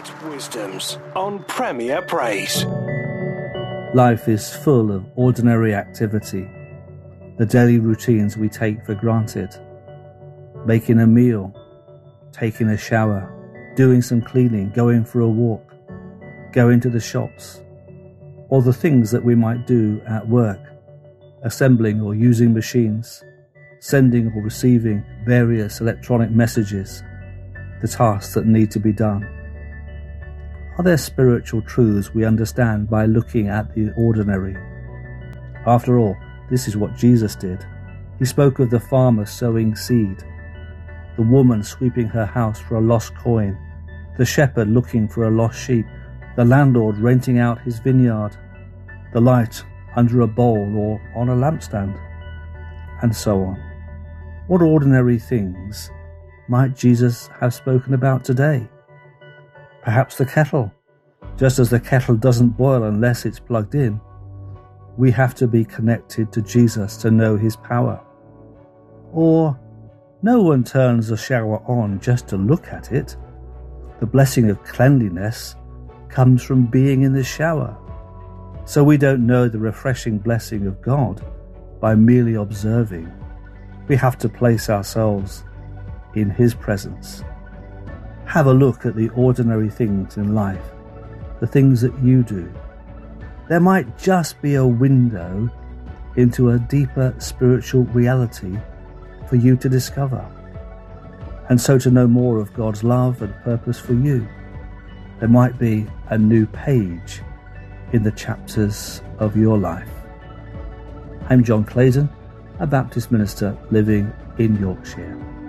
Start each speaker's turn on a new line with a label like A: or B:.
A: Great Wisdoms on Premier Praise.
B: Life is full of ordinary activity, the daily routines we take for granted. Making a meal, taking a shower, doing some cleaning, going for a walk, going to the shops, or the things that we might do at work, assembling or using machines, sending or receiving various electronic messages, the tasks that need to be done. Are there spiritual truths we understand by looking at the ordinary? After all, this is what Jesus did. He spoke of the farmer sowing seed, the woman sweeping her house for a lost coin, the shepherd looking for a lost sheep, the landlord renting out his vineyard, the light under a bowl or on a lampstand, and so on. What ordinary things might Jesus have spoken about today? Perhaps the kettle. Just as the kettle doesn't boil unless it's plugged in, we have to be connected to Jesus to know his power. Or, no one turns the shower on just to look at it. The blessing of cleanliness comes from being in the shower. So we don't know the refreshing blessing of God by merely observing. We have to place ourselves in his presence. Have a look at the ordinary things in life, the things that you do. There might just be a window into a deeper spiritual reality for you to discover, and so to know more of God's love and purpose for you. There might be a new page in the chapters of your life. I'm John Clayton, a Baptist minister living in Yorkshire.